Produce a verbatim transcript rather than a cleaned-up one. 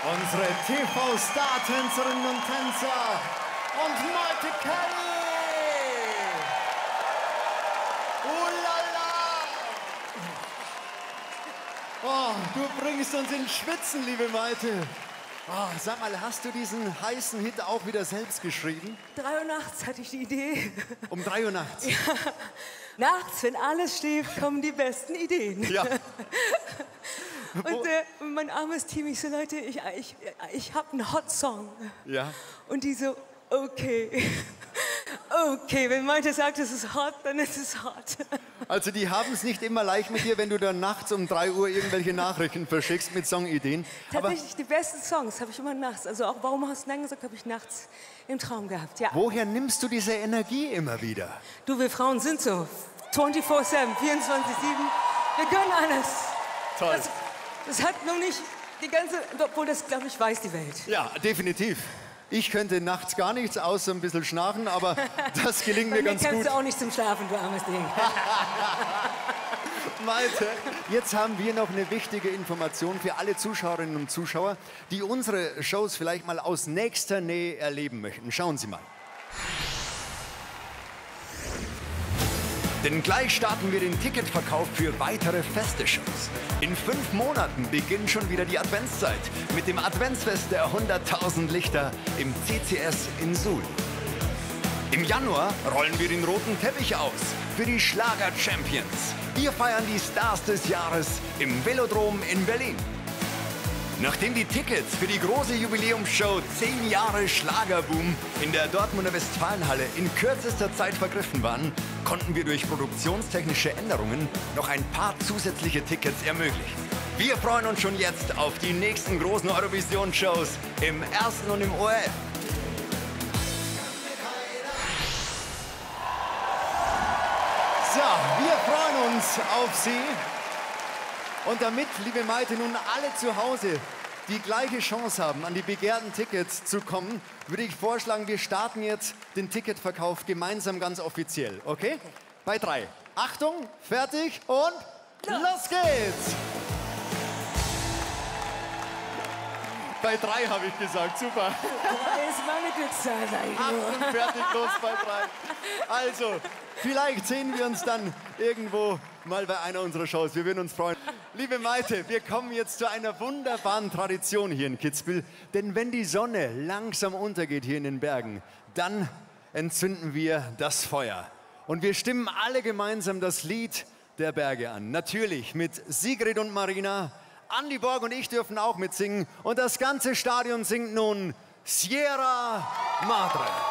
Unsere T V-Star-Tänzerinnen und Tänzer und Maite Kelly. Ulala. Oh, du bringst uns in Schwitzen, liebe Maite. Oh, sag mal, hast du diesen heißen Hit auch wieder selbst geschrieben? Drei Uhr nachts hatte ich die Idee. Um drei Uhr nachts? Ja. Nachts, wenn alles schläft, kommen die besten Ideen. Ja. Und äh, mein armes Team, ich so, Leute, ich, ich, ich habe einen Hot-Song. Ja. Und die so, okay. Okay, wenn Maite sagt, es ist hot, dann ist es hot. Also die haben es nicht immer leicht mit dir, wenn du dann nachts um drei Uhr irgendwelche Nachrichten verschickst mit Songideen. Tatsächlich, Aber die besten Songs habe ich immer nachts. Also auch Warum hast du Nein gesagt, habe ich nachts im Traum gehabt. Ja. Woher nimmst du diese Energie immer wieder? Du, wir Frauen sind so. vierundzwanzig sieben, vierundzwanzig sieben. Wir können alles. Toll. Das, das hat nur nicht die ganze, obwohl das, glaube ich, weiß die Welt. Ja, definitiv. Ich könnte nachts gar nichts, außer ein bisschen schnarchen, aber das gelingt mir ganz gut. Bei mir kannst du auch nicht zum Schlafen, du armes Ding. Malte, jetzt haben wir noch eine wichtige Information für alle Zuschauerinnen und Zuschauer, die unsere Shows vielleicht mal aus nächster Nähe erleben möchten. Schauen Sie mal. Denn gleich starten wir den Ticketverkauf für weitere feste Shows. In fünf Monaten beginnt schon wieder die Adventszeit mit dem Adventsfest der hunderttausend Lichter im C C S in Suhl. Im Januar rollen wir den roten Teppich aus für die Schlager-Champions. Wir feiern die Stars des Jahres im Velodrom in Berlin. Nachdem die Tickets für die große Jubiläumsshow zehn Jahre Schlagerboom in der Dortmunder Westfalenhalle in kürzester Zeit vergriffen waren, konnten wir durch produktionstechnische Änderungen noch ein paar zusätzliche Tickets ermöglichen. Wir freuen uns schon jetzt auf die nächsten großen Eurovision-Shows im ersten und im O R F. So, wir freuen uns auf Sie. Und damit, liebe Maite, nun alle zu Hause die gleiche Chance haben, an die begehrten Tickets zu kommen, würde ich vorschlagen, wir starten jetzt den Ticketverkauf gemeinsam ganz offiziell, okay? Okay. Bei drei. Achtung, fertig und los, los geht's! Bei drei habe ich gesagt, super. Drei ist meine Glückszahl, sag ich nur. Achtung, fertig, los bei drei. Also, vielleicht sehen wir uns dann irgendwo mal bei einer unserer Shows. Wir würden uns freuen. Liebe Maite, wir kommen jetzt zu einer wunderbaren Tradition hier in Kitzbühel. Denn wenn die Sonne langsam untergeht hier in den Bergen, dann entzünden wir das Feuer. Und wir stimmen alle gemeinsam das Lied der Berge an. Natürlich mit Sigrid und Marina. Andi Borg und ich dürfen auch mitsingen. Und das ganze Stadion singt nun Sierra Madre.